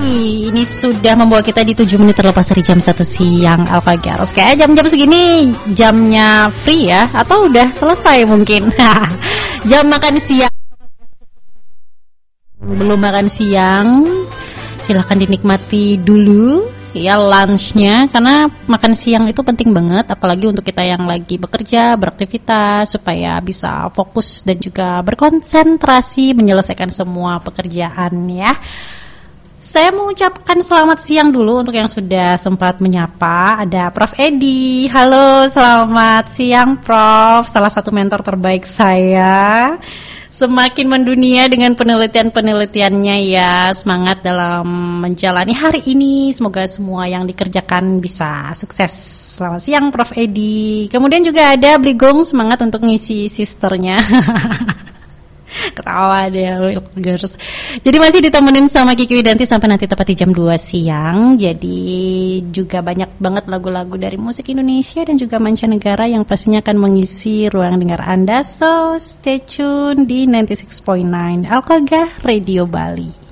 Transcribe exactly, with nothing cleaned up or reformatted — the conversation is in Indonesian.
pagi. Ini sudah membawa kita di tujuh menit terlepas dari jam satu siang Alfagers. Kayak jam-jam segini jamnya free ya, atau udah selesai mungkin. Jam makan siang. Belum makan siang, silahkan dinikmati dulu ya lunchnya, karena makan siang itu penting banget, apalagi untuk kita yang lagi bekerja, beraktivitas, supaya bisa fokus dan juga berkonsentrasi menyelesaikan semua pekerjaan ya. Saya mau ucapkan selamat siang dulu untuk yang sudah sempat menyapa. Ada Prof Edi. Halo, selamat siang Prof, salah satu mentor terbaik saya. Semakin mendunia dengan penelitian-penelitiannya ya. Semangat dalam menjalani hari ini. Semoga semua yang dikerjakan bisa sukses. Selamat siang Prof Edi. Kemudian juga ada Bligong, semangat untuk ngisi sisternya. Ketawa deh girls. Jadi masih ditemenin sama Kiki Widanti sampai nanti tepat di jam dua siang. Jadi juga banyak banget lagu-lagu dari musik Indonesia dan juga mancanegara yang pastinya akan mengisi ruang dengar Anda. So stay tune di sembilan puluh enam koma sembilan Alkoga Radio Bali.